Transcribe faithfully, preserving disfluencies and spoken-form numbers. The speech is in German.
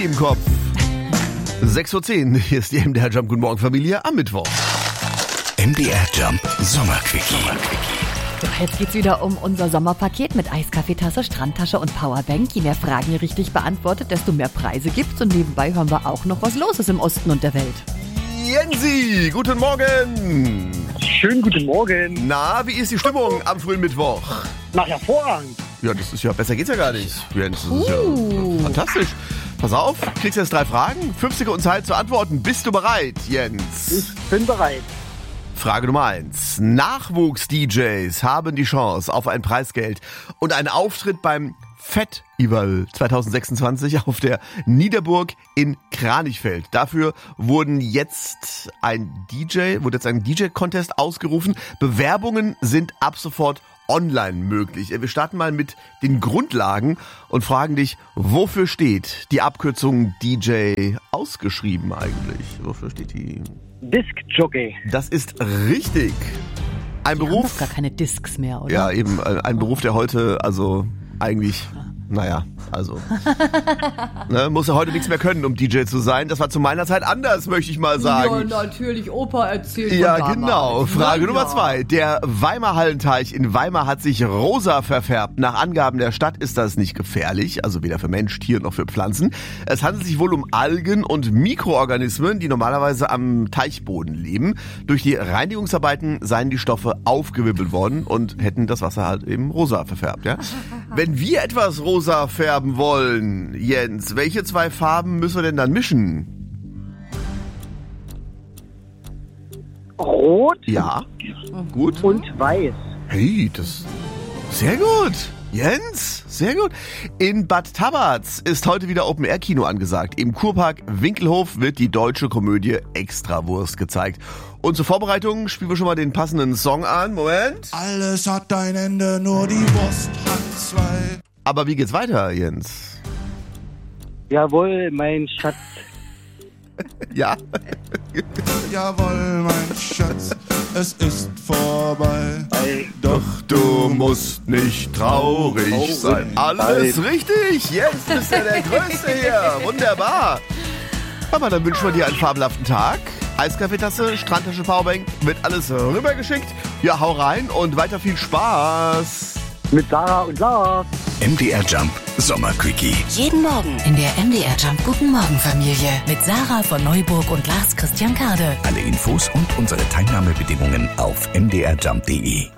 im Kopf. sechs Uhr zehn, hier ist die M D R Jump. Guten Morgen, Familie, am Mittwoch. M D R Jump Sommerquickie. So, jetzt geht's wieder um unser Sommerpaket mit Eiskaffeetasse, Strandtasche und Powerbank. Je mehr Fragen ihr richtig beantwortet, desto mehr Preise gibt's. Und nebenbei hören wir auch noch, was los ist im Osten und der Welt. Jensi, guten Morgen. Schönen guten Morgen. Na, wie ist die Stimmung am frühen Mittwoch? Na, hervorragend. Ja, das ist ja, besser geht's ja gar nicht. Jens, das ist Uh. ja fantastisch. Pass auf, kriegst jetzt drei Fragen, fünf Sekunden Zeit zu antworten. Bist du bereit, Jens? Ich bin bereit. Frage Nummer eins. Nachwuchs-D Js haben die Chance auf ein Preisgeld und einen Auftritt beim Festival zwanzig sechsundzwanzig auf der Niederburg in Kranichfeld. Dafür wurden jetzt ein D J, wurde jetzt ein D J-Contest ausgerufen. Bewerbungen sind ab sofort online möglich. Wir starten mal mit den Grundlagen und fragen dich, wofür steht die Abkürzung D J ausgeschrieben eigentlich? Wofür steht die? Disc-Jockey. Das ist richtig. Ein Wir haben Beruf, doch gar keine Discs mehr, oder? ja eben, ein ein Beruf, der heute also eigentlich, naja, also, ne, muss ja heute nichts mehr können, um D J zu sein. Das war zu meiner Zeit anders, möchte ich mal sagen. Ja, natürlich, Opa erzählt Ja, von genau. damals. Frage Na Nummer ja. zwei. Der Weimar Hallenteich in Weimar hat sich rosa verfärbt. Nach Angaben der Stadt ist das nicht gefährlich, also weder für Mensch, Tier noch für Pflanzen. Es handelt sich wohl um Algen und Mikroorganismen, die normalerweise am Teichboden leben. Durch die Reinigungsarbeiten seien die Stoffe aufgewirbelt worden und hätten das Wasser halt eben rosa verfärbt. Ja? Wenn wir etwas rosa färben wollen, Jens, welche zwei Farben müssen wir denn dann mischen? Rot Ja, gut. und weiß. Hey, das sehr gut. Jens, sehr gut. In Bad Tabatz ist heute wieder Open-Air-Kino angesagt. Im Kurpark Winkelhof wird die deutsche Komödie Extrawurst gezeigt. Und zur Vorbereitung spielen wir schon mal den passenden Song an. Moment. Alles hat ein Ende, nur die Wurst hat zwei. Aber wie geht's weiter, Jens? Jawohl, mein Schatz. Ja? Jawohl, mein Schatz, es ist vorbei. Doch du musst nicht traurig sein. Alles richtig. Jens, bist ja der Größte hier. Wunderbar. Aber dann wünschen wir dir einen fabelhaften Tag. Eiskaffeetasse, Strandtasche, Powerbank, wird alles rübergeschickt. Ja, hau rein und weiter viel Spaß. Mit Sarah und Lars. M D R Jump Sommerquickie. Jeden Morgen in der M D R Jump Guten Morgen Familie mit Sarah von Neuburg und Lars Christian Kade. Alle Infos und unsere Teilnahmebedingungen auf m d r jump punkt d e.